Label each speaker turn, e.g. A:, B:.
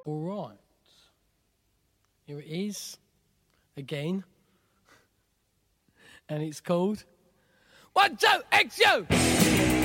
A: All right. Here it is. Again. And it's called 1, 2, XU!